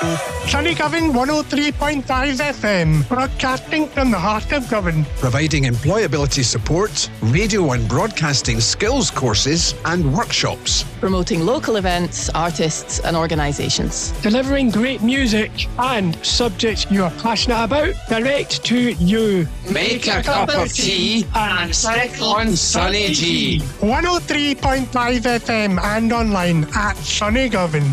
Sunny Govan 103.5 FM, broadcasting from the heart of Govan. Providing employability support, radio and broadcasting skills courses and workshops. Promoting local events, artists and organisations. Delivering great music and subjects you are passionate about direct to you. Make a cup of tea and sit on Sunny G. 103.5 FM and online at Sunny Govan.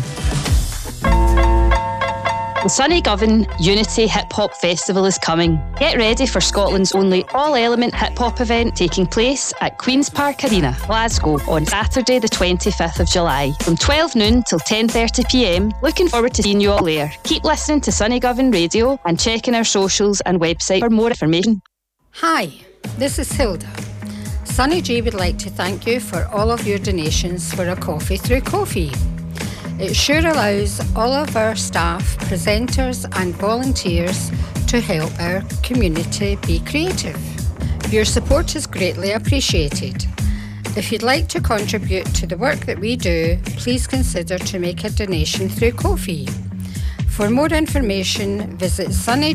The Sunny Govan Unity Hip Hop Festival is coming. Get ready for Scotland's only all-element hip hop event taking place at Queen's Park Arena, Glasgow on Saturday the 25th of July from 12 noon till 10:30pm. Looking forward to seeing you all there. Keep listening to Sunny Govan Radio and checking our socials and website for more information. Hi, this is Hilda. Sunny G would like to thank you for all of your donations for a coffee through coffee. It sure allows all of our staff, presenters and volunteers to help our community be creative. Your support is greatly appreciated. If you'd like to contribute to the work that we do, please consider to make a donation through Ko-fi. For more information, visit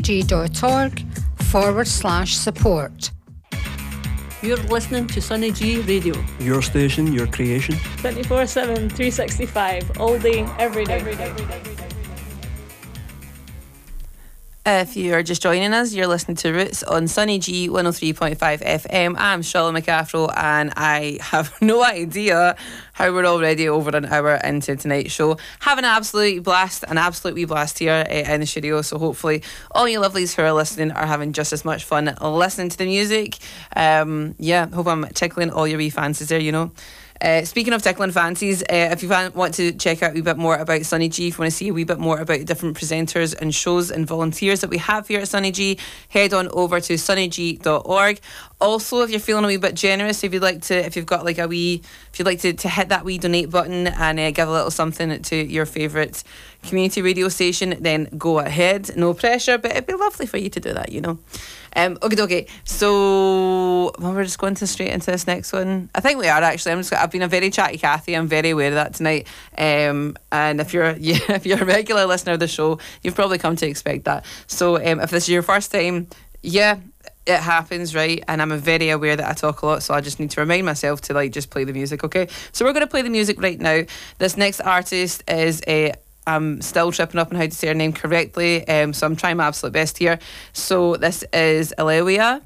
sunnyg.org/support. You're listening to Sunny G Radio. Your station, your creation. 24/7, 365, all day, every day. If you are just joining us, you're listening to Roots on Sunny G 103.5 FM. I'm Charlotte McCaffrell and I have no idea how we're already over an hour into tonight's show. Having an absolute wee blast here in the studio. So hopefully all you lovelies who are listening are having just as much fun listening to the music. Hope I'm tickling all your wee fancies there, you know. Speaking of tickling fancies, if you want to check out a wee bit more about Sunny G, if you want to see a wee bit more about different presenters and shows and volunteers that we have here at Sunny G, head on over to sunnyg.org. Also, if you're feeling a wee bit generous, if you'd like to hit that wee donate button and give a little something to your favourite community radio station, then go ahead. No pressure, but it'd be lovely for you to do that, you know. Okay. So we're just going straight into this next one. I think we are actually. I've been a very chatty Cathy. I'm very aware of that tonight. And if you're a regular listener of the show, you've probably come to expect that. So if this is your first time, it happens, right? And I'm very aware that I talk a lot, so I just need to remind myself to just play the music. Okay. So we're going to play the music right now. This next artist is I'm still tripping up on how to say her name correctly, so I'm trying my absolute best here. So this is Alewia.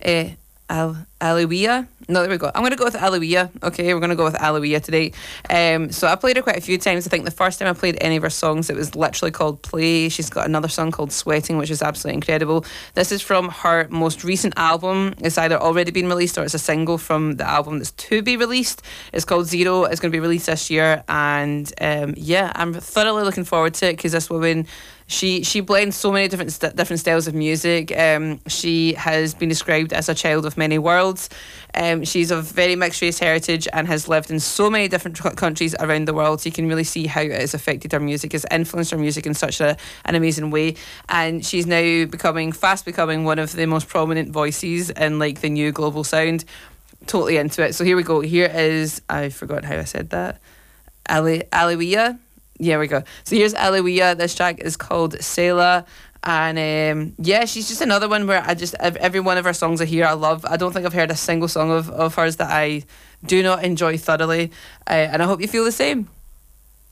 Alewia. No, there we go. I'm going to go with Alewia. Okay, we're going to go with Alewia today. So I played her quite a few times. I think the first time I played any of her songs, it was literally called Play. She's got another song called Sweating, which is absolutely incredible. This is from her most recent album. It's either already been released or it's a single from the album that's to be released. It's called Zero. It's going to be released this year. And I'm thoroughly looking forward to it because this woman... She blends so many different styles of music. She has been described as a child of many worlds. She's of very mixed race heritage and has lived in so many different countries around the world. So you can really see how it has affected her music, has influenced her music in such an amazing way. And she's now fast becoming one of the most prominent voices in the new global sound. Totally into it. So here we go. Here is, I forgot how I said that. Alewia. Yeah, we go. So here's Alewia. This track is called Selah. And she's just another one where every one of her songs I hear I love. I don't think I've heard a single song of hers that I do not enjoy thoroughly. And I hope you feel the same.